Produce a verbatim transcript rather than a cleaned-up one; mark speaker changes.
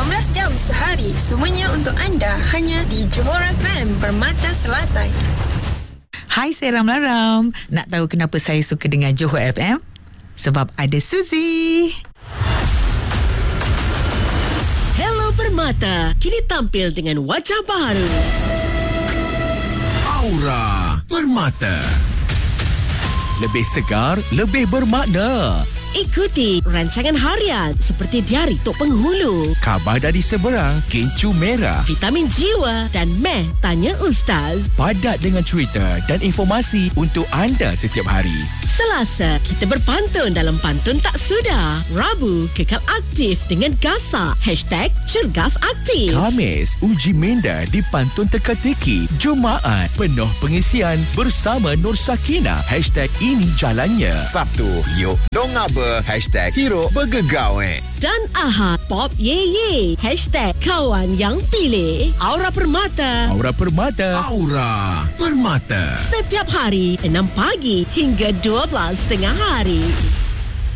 Speaker 1: belas jam sehari. Semuanya untuk anda hanya di Johor F M, Permata Selatan.
Speaker 2: Hai, saya Ram Laram. Nak tahu kenapa saya suka dengar Johor F M? Sebab ada Suzy.
Speaker 3: Hello Permata, kini tampil dengan wajah baru.
Speaker 4: Aura Permata. Lebih segar, lebih bermakna.
Speaker 3: Ikuti rancangan harian seperti Diari Tok Penghulu,
Speaker 4: Khabar dari Seberang, Kencur Merah,
Speaker 3: Vitamin Jiwa dan Meh Tanya Ustaz.
Speaker 4: padat dengan cerita dan informasi untuk anda setiap hari.
Speaker 3: Selasa, kita berpantun dalam Pantun Tak Sudah. Rabu, kekal aktif dengan Gasak. Hashtag Cergas Aktif.
Speaker 4: Khamis, uji minda di Pantun Teka-teki. Jumaat, penuh pengisian bersama Nur Sakina. Hashtag ini jalannya.
Speaker 5: Sabtu, yuk dong apa? Hashtag hero bergegau eh.
Speaker 3: Dan Ahad, Pop Ye Ye. Hashtag Kawan Yang Pilih. Aura Permata.
Speaker 4: Aura Permata.
Speaker 5: Aura Permata.
Speaker 3: Setiap hari, enam pagi hingga dua belas tengah hari.